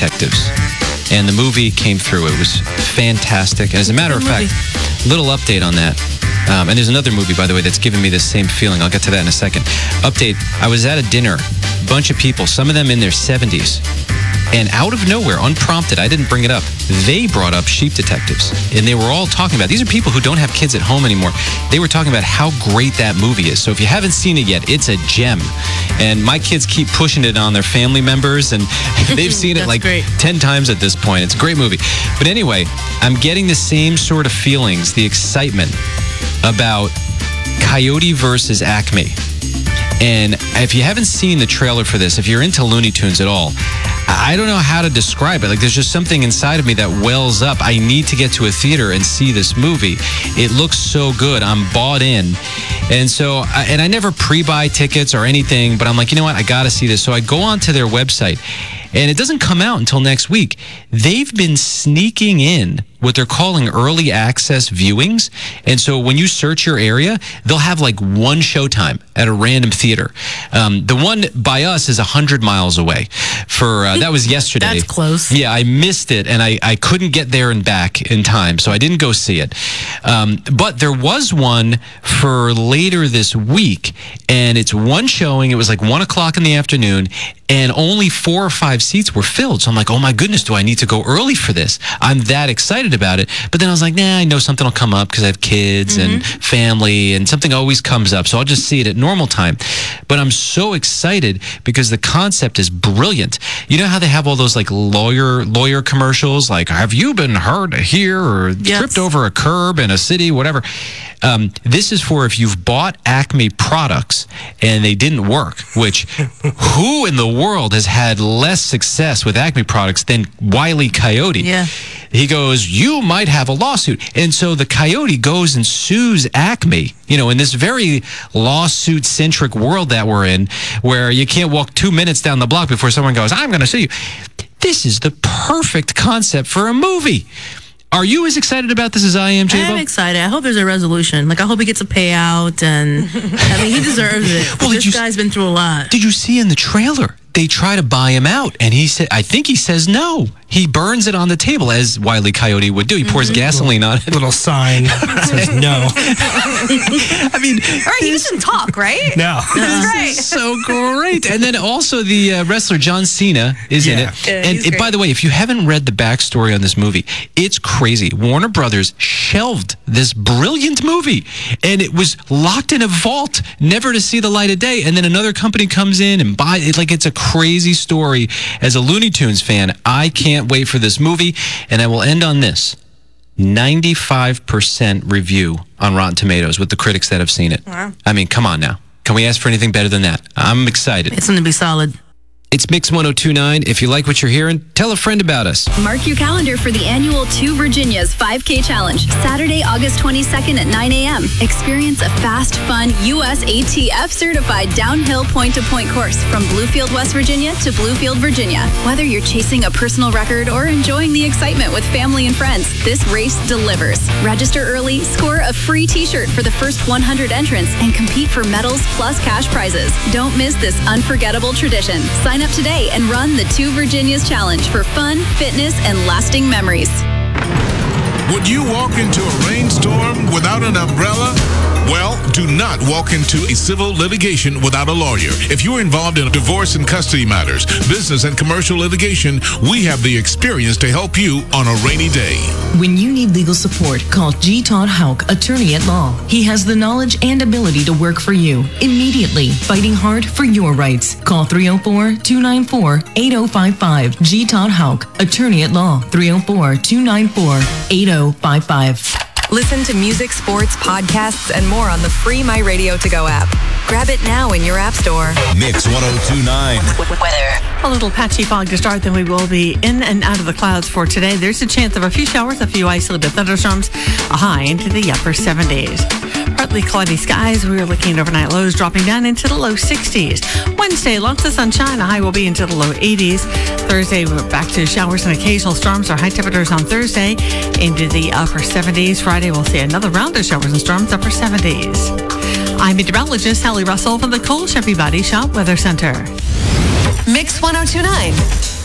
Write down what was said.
Detectives. And the movie came through. It was fantastic. And as a matter of fact, little update on that. And there's another movie, by the way, that's giving me the same feeling. I'll get to that in a second. Update. I was at a dinner. Bunch of people, some of them in their 70s. And out of nowhere, unprompted, I didn't bring it up, they brought up Sheep Detectives. And they were all talking about, these are people who don't have kids at home anymore. They were talking about how great that movie is. So if you haven't seen it yet, it's a gem. And my kids keep pushing it on their family members, and they've seen it like 10 times at this point. It's a great movie. But anyway, I'm getting the same sort of feelings, the excitement about Coyote versus Acme. And if you haven't seen the trailer for this, if you're into Looney Tunes at all, I don't know how to describe it. Like, there's just something inside of me that wells up. I need to get to a theater and see this movie. It looks so good. I'm bought in. And so, and I never pre-buy tickets or anything, but I'm like, you know what? I got to see this. So I go onto their website, and it doesn't come out until next week. They've been sneaking in what they're calling early access viewings. And so when you search your area, they'll have like one showtime at a random theater. The one by us is 100 miles away. That was yesterday. That's close. Yeah, I missed it, and I couldn't get there and back in time, so I didn't go see it. But there was one for later this week, and it's one showing. It was like 1 o'clock in the afternoon, and only 4 or 5 seats were filled. So I'm like, oh my goodness, do I need to go early for this? I'm that excited about it. But then I was like, nah, I know something will come up because I have kids and family, and something always comes up. So I'll just see it at normal time. But I'm so excited because the concept is brilliant. You know how they have all those like lawyer commercials, like, have you been hurt here or tripped over a curb in a city, whatever. This is for if you've bought Acme products and they didn't work, which who in the world has had less success with Acme products than Wile E. Coyote? Yeah. He goes, you might have a lawsuit. And so the Coyote goes and sues Acme, you know, in this very lawsuit-centric world that we're in, where you can't walk 2 minutes down the block before someone goes, I'm going to sue you. This is the perfect concept for a movie. Are you as excited about this as I am, J-Bo? I'm excited. I hope there's a resolution. Like, I hope he gets a payout, and I mean, he deserves it. Well, this guy's been through a lot. Did you see in the trailer? They try to buy him out, and he said, I think he says no. He burns it on the table, as Wile E. Coyote would do. He pours gasoline on it. Little sign that says no. I mean, all right, he doesn't talk, right? No. This is so great. And then also the wrestler John Cena is in it. And by the way, if you haven't read the backstory on this movie, it's crazy. Warner Brothers shelved this brilliant movie, and it was locked in a vault, never to see the light of day. And then another company comes in and buys it. Like, it's a crazy story. As a Looney Tunes fan, I can't wait for this movie. And I will end on this. 95% review on Rotten Tomatoes with the critics that have seen it. Wow. I mean, come on now. Can we ask for anything better than that? I'm excited. It's going to be solid. It's Mix 1029. If you like what you're hearing, tell a friend about us. Mark your calendar for the annual Two Virginias 5K Challenge, Saturday, August 22nd at 9 a.m. Experience a fast, fun, USATF certified downhill point-to-point course from Bluefield, West Virginia to Bluefield, Virginia. Whether you're chasing a personal record or enjoying the excitement with family and friends, this race delivers. Register early, score a free t-shirt for the first 100 entrants, and compete for medals plus cash prizes. Don't miss this unforgettable tradition. Sign up today and run the Two Virginias Challenge for fun, fitness, and lasting memories. Would you walk into a rainstorm without an umbrella? Well, do not walk into a civil litigation without a lawyer. If you're involved in divorce and custody matters, business and commercial litigation, we have the experience to help you on a rainy day. When you need legal support, call G. Todd Houck, attorney at law. He has the knowledge and ability to work for you immediately, fighting hard for your rights. Call 304-294-8055. G. Todd Houck, attorney at law. 304-294-8055. Listen to music, sports, podcasts, and more on the free My Radio To Go app. Grab it now in your app store. Mix 1029. Weather. A little patchy fog to start, then we will be in and out of the clouds for today. There's a chance of a few showers, a few isolated thunderstorms, a high into the upper 70s. Partly cloudy skies. We are looking at overnight lows dropping down into the low 60s. Wednesday, lots of sunshine. A high will be into the low 80s. Thursday, we're back to showers and occasional storms. Our high temperatures on Thursday into the upper 70s. Friday, we'll see another round of showers and storms, upper 70s. I'm meteorologist Hallie Russell from the Cole Chevy Body Shop Weather Center. Mix 1029.